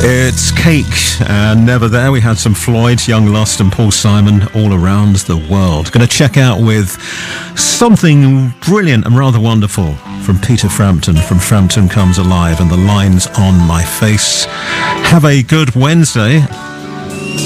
It's Cake and Never There. We had some Floyd, Young Lust and Paul Simon all around the world. Going to check out with something brilliant and rather wonderful from Peter Frampton, from Frampton Comes Alive and The Lines on My Face. Have a good Wednesday.